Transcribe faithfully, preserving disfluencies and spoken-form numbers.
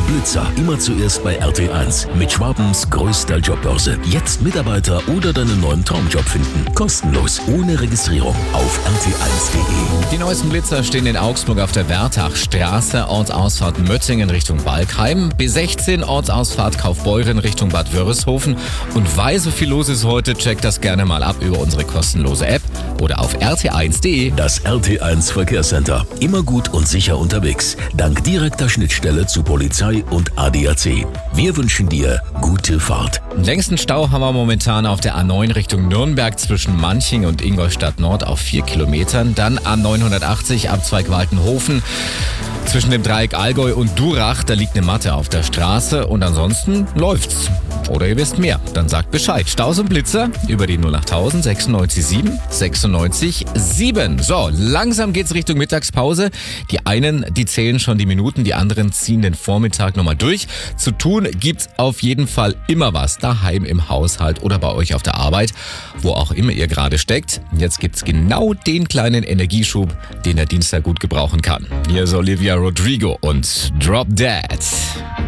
Blitzer, immer zuerst bei R T eins. Mit Schwabens größter Jobbörse. Jetzt Mitarbeiter oder deinen neuen Traumjob finden. Kostenlos, ohne Registrierung auf r t eins punkt d e. Die neuesten Blitzer stehen in Augsburg auf der Wertachstraße, Ortsausfahrt Möttingen Richtung Balkheim, B sechzehn Ortsausfahrt Kaufbeuren Richtung Bad Wörishofen. Und weil so viel los ist heute, checkt das gerne mal ab über unsere kostenlose App oder auf r t eins punkt d e. Das R T eins Verkehrscenter. Immer gut und sicher unterwegs. Dank direkter Schnittstelle zu Polizei und A D A C. Wir wünschen dir gute Fahrt. Den längsten Stau haben wir momentan auf der A neun Richtung Nürnberg zwischen Manching und Ingolstadt Nord auf vier Kilometern. Dann A neunhundertachtzig Abzweig Waltenhofen. Zwischen dem Dreieck Allgäu und Durach, da liegt eine Matte auf der Straße und ansonsten läuft's. Oder ihr wisst mehr, dann sagt Bescheid. Staus und Blitzer über die null achttausend sechsundneunzig sieben sechsundneunzig sieben. So, langsam geht's Richtung Mittagspause. Die einen, die zählen schon die Minuten, die anderen ziehen den Vormittag nochmal durch. Zu tun gibt's auf jeden Fall immer was. Daheim, im Haushalt oder bei euch auf der Arbeit, wo auch immer ihr gerade steckt. Jetzt gibt's genau den kleinen Energieschub, den der Dienstag gut gebrauchen kann. Hier ist Olivia Rodrigo und Drop Dead.